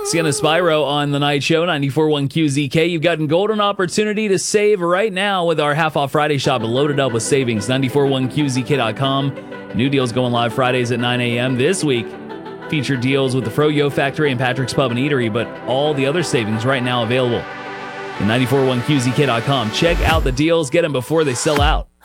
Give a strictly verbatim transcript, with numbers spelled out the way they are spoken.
Sienna Spyro on The Night Show, ninety-four point one Q Z K. You've got a golden opportunity to save right now with our half-off Friday shop loaded up with savings. ninety-four point one Q Z K dot com. New deals going live Fridays at nine a.m. This week, featured deals with the Froyo Factory and Patrick's Pub and Eatery, but all the other savings right now available. ninety-four point one Q Z K dot com. Check out the deals. Get them before they sell out.